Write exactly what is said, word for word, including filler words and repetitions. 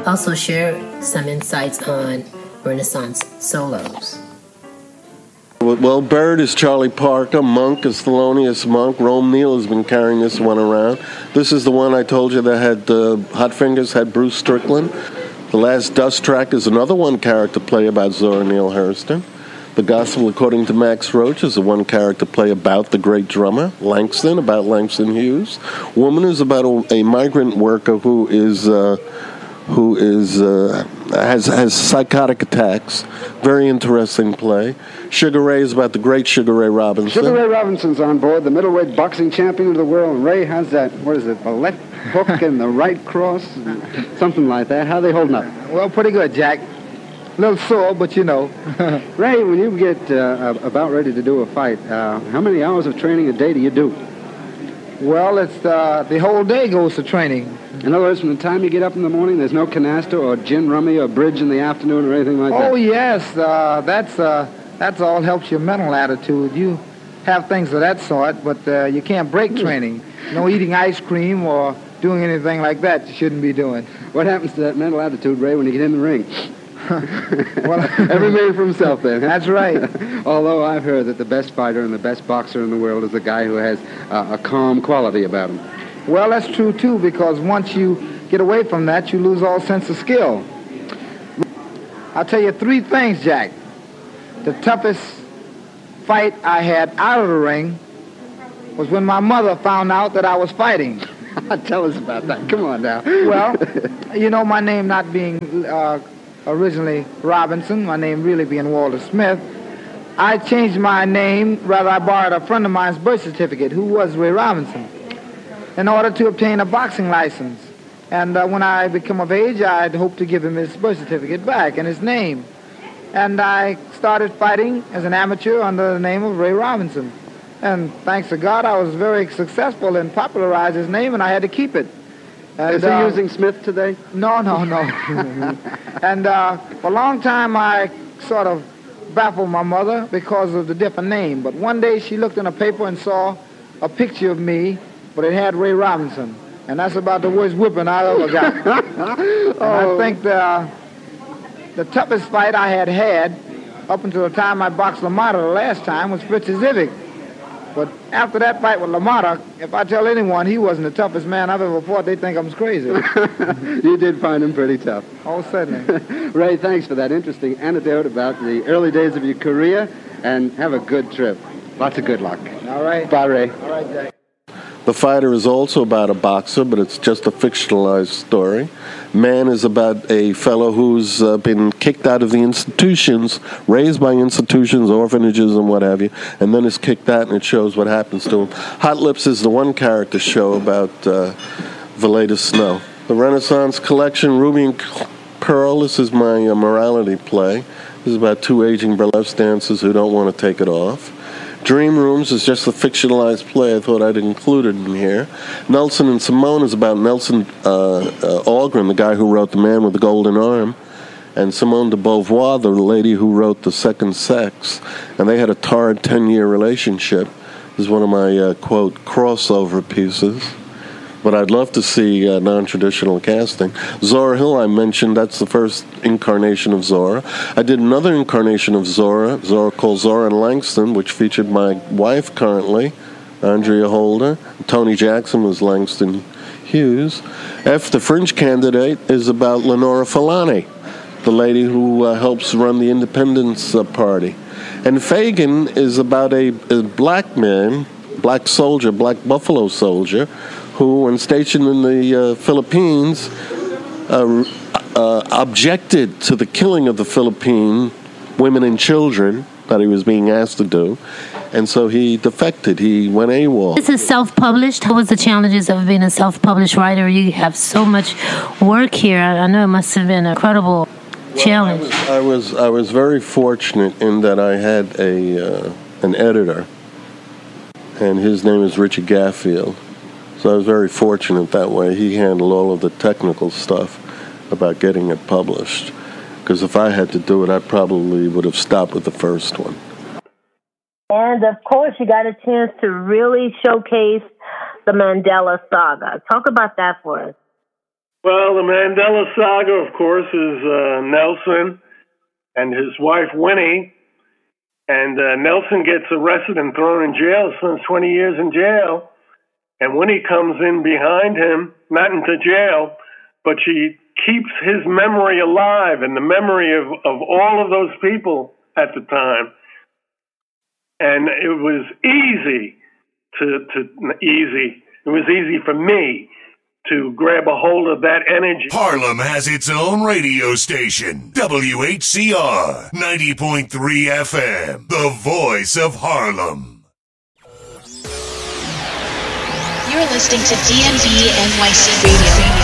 also share some insights on Renaissance solos. Well, Bird is Charlie Parker. Monk is Thelonious Monk. Rome Neal has been carrying this one around. This is the one I told you that had uh, Hot Fingers, had Bruce Strickland. The Last Dust Track is another one-character play about Zora Neale Hurston. The Gospel According to Max Roach is a one-character play about the great drummer, Langston, about Langston Hughes. Woman is about a, a migrant worker who is uh, who is uh, has has psychotic attacks. Very interesting play. Sugar Ray is about the great Sugar Ray Robinson. Sugar Ray Robinson's on board, the middleweight boxing champion of the world. And Ray has that, what is it, the left hook and the right cross, something like that. How are they holding up? Well, pretty good, Jack. A little sore, but you know. Ray, when you get uh, about ready to do a fight, uh, how many hours of training a day do you do? Well, it's uh, the whole day goes to training. In other words, from the time you get up in the morning, there's no canasta or gin rummy or bridge in the afternoon or anything like that? Oh, yes. Uh, that's uh, that's all helps your mental attitude. You have things of that sort, but uh, you can't break training. No eating ice cream or doing anything like that you shouldn't be doing. What happens to that mental attitude, Ray, when you get in the ring? Well, every man for himself then. That's right. Although I've heard that the best fighter and the best boxer in the world is the guy who has uh, a calm quality about him. Well, that's true, too, because once you get away from that, you lose all sense of skill. I'll tell you three things, Jack. The toughest fight I had out of the ring was when my mother found out that I was fighting. Tell us about that. Come on now. Well, you know, my name not being uh, originally Robinson, my name really being Walter Smith, I changed my name, rather I borrowed a friend of mine's birth certificate, who was Ray Robinson, in order to obtain a boxing license. And uh, when I become of age, I'd hope to give him his birth certificate back and his name. And I started fighting as an amateur under the name of Ray Robinson. And thanks to God, I was very successful in popularizing his name, and I had to keep it. And, Is he uh, using Smith today? No, no, no. And uh, for a long time, I sort of baffled my mother because of the different name. But one day, she looked in a paper and saw a picture of me, but it had Ray Robinson. And that's about the worst whipping I ever got. And oh. I think the, the toughest fight I had had, up until the time I boxed LaMotta the last time, was Fritz Zivic. But after that fight with LaMotta, if I tell anyone he wasn't the toughest man I've ever fought, they think I'm crazy. You did find him pretty tough. Oh, certainly. Ray, thanks for that interesting anecdote about the early days of your career, and have a good trip. Lots of good luck. All right. Bye, Ray. All right, Jack. The Fighter is also about a boxer, but it's just a fictionalized story. Man is about a fellow who's uh, been kicked out of the institutions, raised by institutions, orphanages, and what have you, and then is kicked out, and it shows what happens to him. Hot Lips is the one-character show about uh, Valletta Snow. The Renaissance Collection, Ruby and Pearl, this is my uh, morality play. This is about two aging burlesque dancers who don't want to take it off. Dream Rooms is just a fictionalized play. I thought I'd include it in here. Nelson and Simone is about Nelson uh, uh, Algren, the guy who wrote The Man with the Golden Arm, and Simone de Beauvoir, the lady who wrote The Second Sex. And they had a torrid ten-year relationship. This is one of my, uh, quote, crossover pieces. But I'd love to see uh, non-traditional casting. Zora Hill, I mentioned, that's the first incarnation of Zora. I did another incarnation of Zora, Zora called Zora and Langston, which featured my wife currently, Andrea Holder. Tony Jackson was Langston Hughes. F, the Fringe Candidate, is about Lenora Fulani, the lady who uh, helps run the Independence uh, Party. And Fagin is about a, a black man, black soldier, black Buffalo soldier, who, when stationed in the uh, Philippines, uh, uh, objected to the killing of the Philippine women and children that he was being asked to do, and so he defected. He went AWOL. This is self-published. What was the challenges of being a self-published writer? You have so much work here. I know it must have been an incredible well, challenge. I was, I was I was very fortunate in that I had a uh, an editor, and his name is Richard Garfield. So I was very fortunate that way. He handled all of the technical stuff about getting it published. Because if I had to do it, I probably would have stopped with the first one. And, of course, you got a chance to really showcase the Mandela Saga. Talk about that for us. Well, the Mandela saga, of course, is uh, Nelson and his wife, Winnie. And uh, Nelson gets arrested and thrown in jail, spends twenty years in jail. And Winnie comes in behind him, not into jail, but she keeps his memory alive and the memory of, of all of those people at the time. And it was easy to, to easy. It was easy for me to grab a hold of that energy. Harlem has its own radio station, W H C R ninety point three F M, the voice of Harlem. You're listening to D M V N Y C Radio.